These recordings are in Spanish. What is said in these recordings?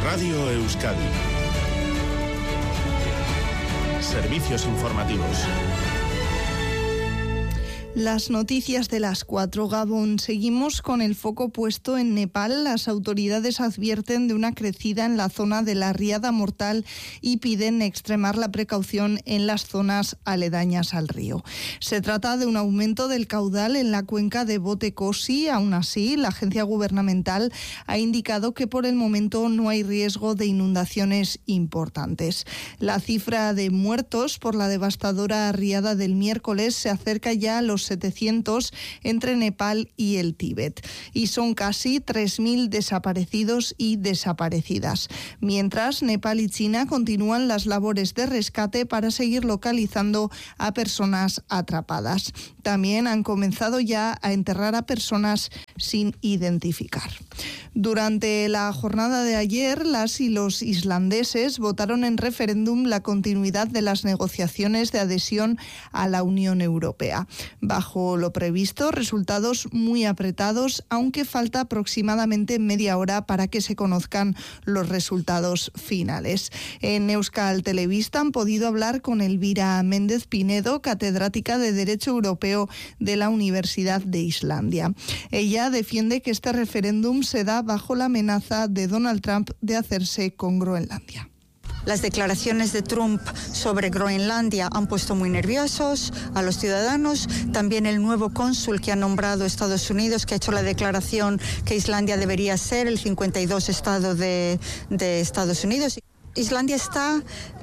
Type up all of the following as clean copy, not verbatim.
Radio Euskadi. Servicios informativos. Las noticias de las 4, Gabón. Seguimos con el foco puesto en Nepal. Las autoridades advierten de una crecida en la zona de la riada mortal y piden extremar la precaución en las zonas aledañas al río. Se trata de un aumento del caudal en la cuenca de Bote Koshi. Aún así, la agencia gubernamental ha indicado que por el momento no hay riesgo de inundaciones importantes. La cifra de muertos por la devastadora riada del miércoles se acerca ya a los 700 entre Nepal y el Tíbet, y son casi 3.000 desaparecidos y desaparecidas. Mientras, Nepal y China continúan las labores de rescate para seguir localizando a personas atrapadas. También han comenzado ya a enterrar a personas sin identificar. Durante la jornada de ayer, las y los islandeses votaron en referéndum la continuidad de las negociaciones de adhesión a la Unión Europea. Bajo lo previsto, resultados muy apretados, aunque falta aproximadamente media hora para que se conozcan los resultados finales. En Euskal Telebista han podido hablar con Elvira Méndez Pinedo, catedrática de Derecho Europeo de la Universidad de Islandia. Ella defiende que este referéndum se da bajo la amenaza de Donald Trump de hacerse con Groenlandia. Las declaraciones de Trump sobre Groenlandia han puesto muy nerviosos a los ciudadanos. También el nuevo cónsul que ha nombrado Estados Unidos, que ha hecho la declaración que Islandia debería ser el 52 estado de Estados Unidos. Islandia está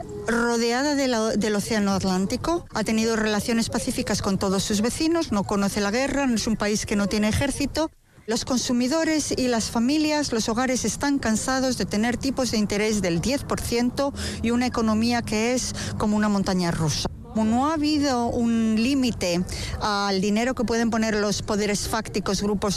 rodeada del Océano Atlántico, ha tenido relaciones pacíficas con todos sus vecinos, no conoce la guerra, no es un país que no tiene ejército. Los consumidores y las familias, los hogares están cansados de tener tipos de interés del 10% y una economía que es como una montaña rusa. Como no ha habido un límite al dinero que pueden poner los poderes fácticos, grupos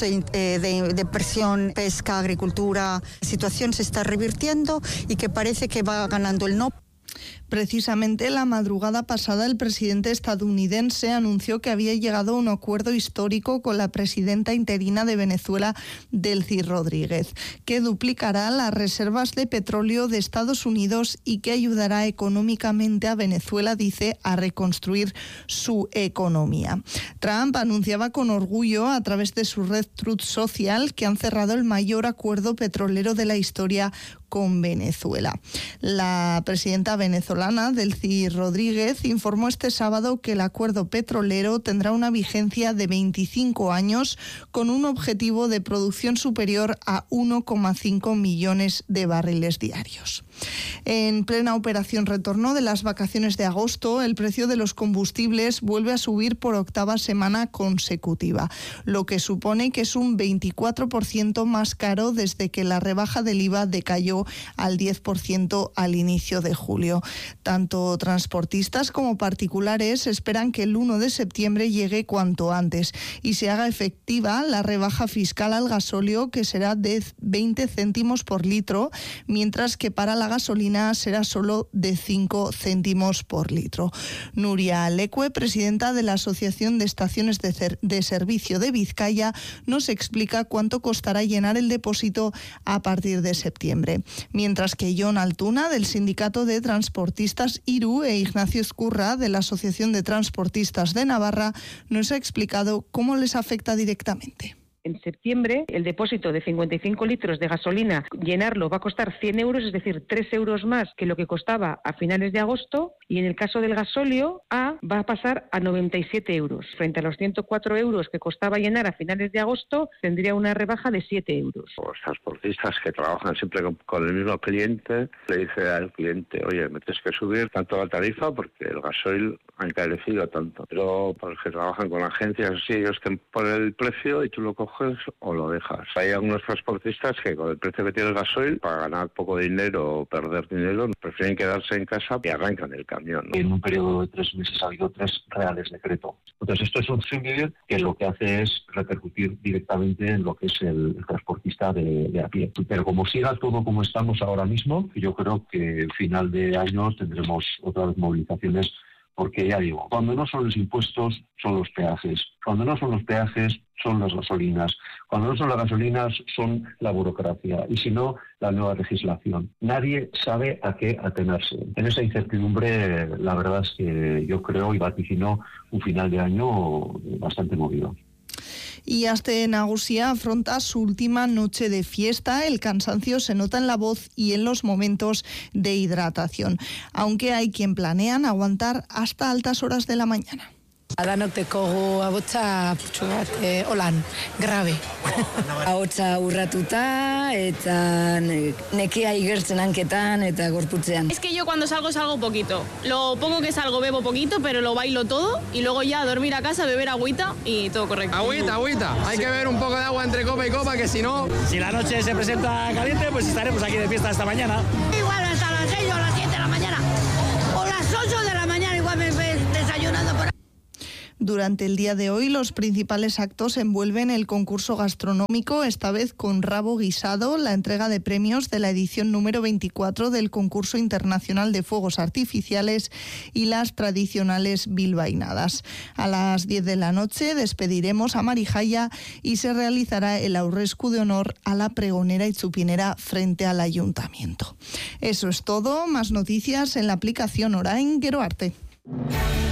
de presión, pesca, agricultura, la situación se está revirtiendo y que parece que va ganando el no. Precisamente la madrugada pasada el presidente estadounidense anunció que había llegado a un acuerdo histórico con la presidenta interina de Venezuela, Delcy Rodríguez, que duplicará las reservas de petróleo de Estados Unidos y que ayudará económicamente a Venezuela, dice, a reconstruir su economía. Trump anunciaba con orgullo a través de su red Truth Social que han cerrado el mayor acuerdo petrolero de la historia con Venezuela. La presidenta venezolana, Delcy Rodríguez, informó este sábado que el acuerdo petrolero tendrá una vigencia de 25 años con un objetivo de producción superior a 1,5 millones de barriles diarios. En plena operación retorno de las vacaciones de agosto, el precio de los combustibles vuelve a subir por octava semana consecutiva, lo que supone que es un 24% más caro desde que la rebaja del IVA decayó al 10% al inicio de julio. Tanto transportistas como particulares esperan que el 1 de septiembre llegue cuanto antes y se haga efectiva la rebaja fiscal al gasóleo, que será de 20 céntimos por litro, mientras que para la gasolina será solo de 5 céntimos por litro. Nuria Lecue, presidenta de la Asociación de Estaciones de Servicio de Vizcaya, nos explica cuánto costará llenar el depósito a partir de septiembre. Mientras que Jon Altuna, del Sindicato de Transportistas IRU, e Ignacio Ezcurra, de la Asociación de Transportistas de Navarra, nos ha explicado cómo les afecta directamente. En septiembre, el depósito de 55 litros de gasolina, llenarlo va a costar 100 euros, es decir, 3 euros más que lo que costaba a finales de agosto. Y en el caso del gasóleo, va a pasar a 97 euros. Frente a los 104 euros que costaba llenar a finales de agosto, tendría una rebaja de 7 euros. Los transportistas que trabajan siempre con el mismo cliente, le dice al cliente, oye, me tienes que subir tanto la tarifa porque el gasoil ha encarecido tanto. Pero para los que trabajan con agencias, sí, ellos te ponen el precio y tú lo coges o lo dejas. Hay algunos transportistas que con el precio que tiene el gasoil, para ganar poco dinero o perder dinero, prefieren quedarse en casa y arrancan el camión, ¿no? En un periodo de 3 meses ha habido 3 reales decreto. Entonces esto es un subsidio que lo que hace es repercutir directamente en lo que es el transportista de a pie. Pero como siga todo como estamos ahora mismo, yo creo que final de año tendremos otras movilizaciones porque ya digo, cuando no son los impuestos, son los peajes. Cuando no son los peajes, son las gasolinas. Cuando no son las gasolinas, son la burocracia. Y si no, la nueva legislación. Nadie sabe a qué atenerse. En esa incertidumbre, la verdad es que yo creo y vaticino un final de año bastante movido. Y Aste Nagusia afronta su última noche de fiesta. El cansancio se nota en la voz y en los momentos de hidratación, aunque hay quien planean aguantar hasta altas horas de la mañana. Danok dekogu ahotsa putxu bat, holan, grabe. Ahotsa urratuta eta nekea igertzen hanketan eta gorputzean. Es que yo cuando salgo poquito. Lo poco que salgo bebo poquito, pero lo bailo todo y luego ya a dormir a casa, beber agüita y todo correcto. Agüita. Hay que beber un poco de agua entre copa y copa, que si no... Si la noche se presenta caliente, pues estaremos aquí de fiesta hasta mañana. Igual hasta las 6 o las 7 de la mañana. O las 8 de la mañana igual me ves desayunando por ahí. Durante el día de hoy, los principales actos envuelven el concurso gastronómico, esta vez con rabo guisado, la entrega de premios de la edición número 24 del concurso internacional de fuegos artificiales y las tradicionales bilbainadas. A las 10 de la noche despediremos a Marijaya y se realizará el aurresku de honor a la pregonera y chupinera frente al ayuntamiento. Eso es todo. Más noticias en la aplicación Orain Gero Arte.